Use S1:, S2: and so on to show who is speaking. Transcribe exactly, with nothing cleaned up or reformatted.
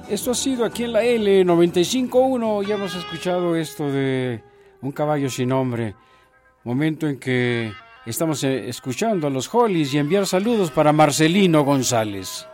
S1: Esto ha sido aquí en la L noventa y cinco punto uno. Ya hemos escuchado esto de Un caballo sin nombre. Momento en que estamos escuchando a los Hollies y enviar saludos para Marcelino González.